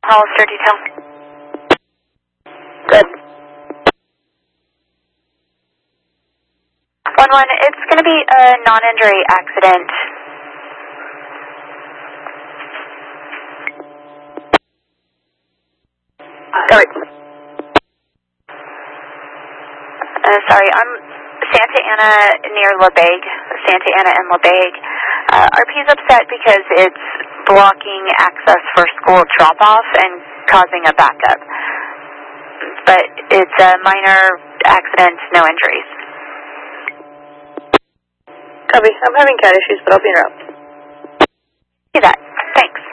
Hollister detail. Good. 1-1, it's going to be a non-injury accident. Sorry. Sorry, I'm Santa Ana near LeBague, Santa Ana and LeBague. RP's upset because it's blocking access for school drop-off and causing a backup. But it's a minor accident, no injuries. Copy. I'm having cat issues, but I'll be en route. See that. Thanks.